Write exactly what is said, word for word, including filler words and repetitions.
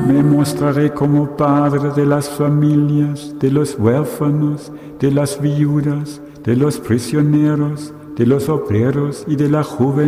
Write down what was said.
Me mostraré como padre de las familias, de los huérfanos, de las viudas, de los prisioneros, de los obreros y de la juventud.